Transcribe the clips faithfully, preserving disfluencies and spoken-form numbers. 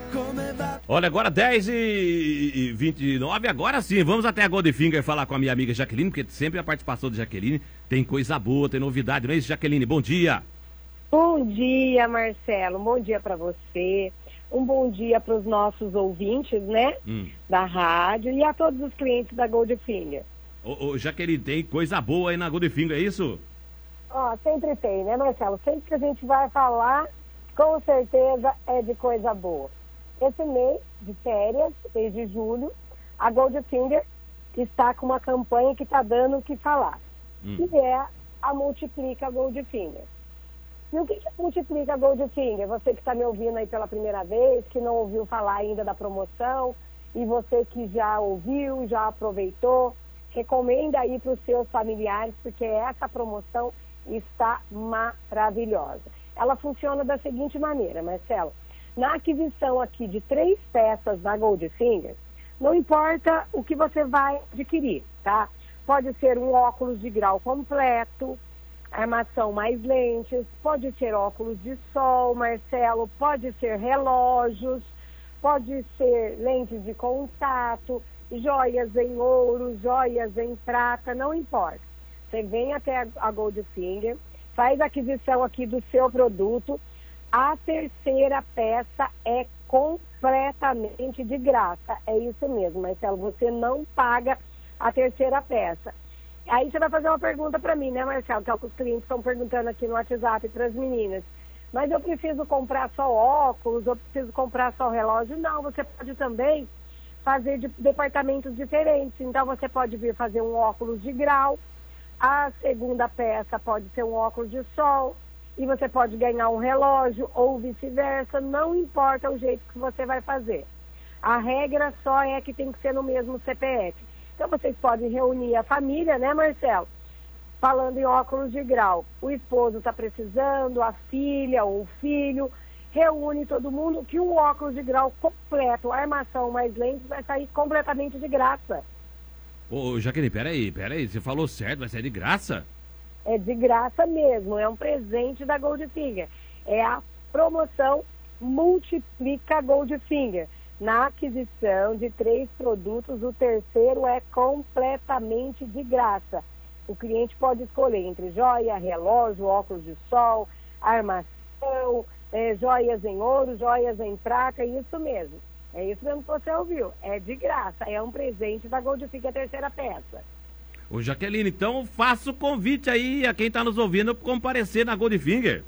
Olha, agora dez e vinte e nove, agora sim, vamos até a Goldfinger falar com a minha amiga Jaqueline, porque sempre a participação de Jaqueline tem coisa boa, tem novidade, não é isso, Jaqueline? Bom dia. Bom dia, Marcelo, bom dia para você, um bom dia para os nossos ouvintes, né, hum. da rádio e a todos os clientes da Goldfinger. Ô, ô, Jaqueline, tem coisa boa aí na Goldfinger, é isso? Ó, sempre tem, né, Marcelo? Sempre que a gente vai falar, com certeza é de coisa boa. Esse mês de férias, mês de julho, a Goldfinger está com uma campanha que está dando o que falar, hum. que é a Multiplica Goldfinger. E o que, que multiplica a Goldfinger? Você que está me ouvindo aí pela primeira vez, que não ouviu falar ainda da promoção, e você que já ouviu, já aproveitou, recomenda aí para os seus familiares, porque essa promoção está maravilhosa. Ela funciona da seguinte maneira, Marcelo. Na aquisição aqui de três peças da Goldfinger, não importa o que você vai adquirir, tá? Pode ser um óculos de grau completo, armação mais lentes, pode ser óculos de sol, Marcelo, pode ser relógios, pode ser lentes de contato, joias em ouro, joias em prata, não importa. Você vem até a Goldfinger, faz a aquisição aqui do seu produto, a terceira peça é completamente de graça. É isso mesmo, Marcelo, você não paga a terceira peça. Aí você vai fazer uma pergunta para mim, né, Marcelo, que é o que os clientes estão perguntando aqui no WhatsApp para as meninas. Mas eu preciso comprar só óculos, eu preciso comprar só relógio? Não, você pode também fazer de departamentos diferentes. Então você pode vir fazer um óculos de grau, a segunda peça pode ser um óculos de sol, e você pode ganhar um relógio ou vice-versa, não importa o jeito que você vai fazer. A regra só é que tem que ser no mesmo C P F. Então vocês podem reunir a família, né, Marcelo? Falando em óculos de grau, o esposo está precisando, a filha ou o filho, reúne todo mundo que um óculos de grau completo, armação mais lentes, vai sair completamente de graça. Ô, Jaqueline, peraí, peraí, você falou certo, vai sair de graça? É de graça mesmo, é um presente da Goldfinger. É a promoção Multiplica Goldfinger. Na aquisição de três produtos, o terceiro é completamente de graça. O cliente pode escolher entre joia, relógio, óculos de sol, armação, é, joias em ouro, joias em prata, é isso mesmo. É isso mesmo que você ouviu. É de graça, é um presente da Goldfinger, a terceira peça. Ô, Jaqueline, então faça o convite aí a quem está nos ouvindo comparecer na Goldfinger.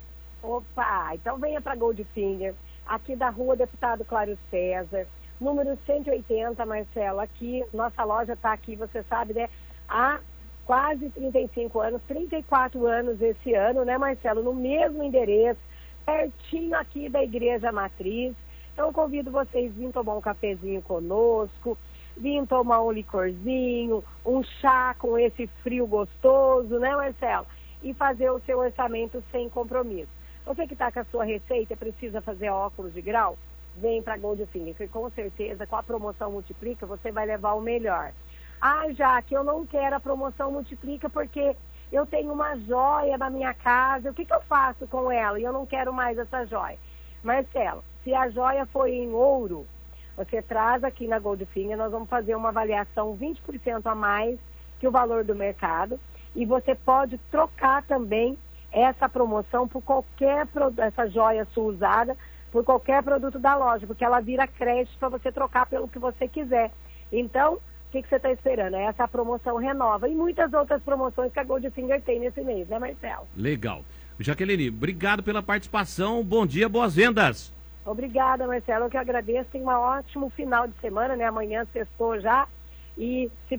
Opa, então venha para Goldfinger, aqui da Rua Deputado Cláudio César, número cento e oitenta, Marcelo, aqui, nossa loja está aqui, você sabe, né, há quase trinta e cinco anos, trinta e quatro anos esse ano, né, Marcelo, no mesmo endereço, pertinho aqui da Igreja Matriz. Então, eu convido vocês a virem tomar um cafezinho conosco, vir tomar um licorzinho, um chá com esse frio gostoso, né, Marcelo? E fazer o seu orçamento sem compromisso. Você que está com a sua receita, precisa fazer óculos de grau, vem para a Goldfinger, que com certeza, com a promoção Multiplica, você vai levar o melhor. Ah, já que eu não quero a promoção Multiplica porque eu tenho uma joia na minha casa, o que, que eu faço com ela? E eu não quero mais essa joia. Marcelo, se a joia for em ouro, você traz aqui na Goldfinger, nós vamos fazer uma avaliação vinte por cento a mais que o valor do mercado, e você pode trocar também essa promoção por qualquer, essa joia sua usada, por qualquer produto da loja, porque ela vira crédito para você trocar pelo que você quiser. Então, o que, que você está esperando? Essa promoção renova. E muitas outras promoções que a Goldfinger tem nesse mês, né, Marcelo? Legal. Jaqueline, obrigado pela participação, bom dia, boas vendas. Obrigada, Marcelo, eu que agradeço, tem um ótimo final de semana, né, amanhã sextou já, e se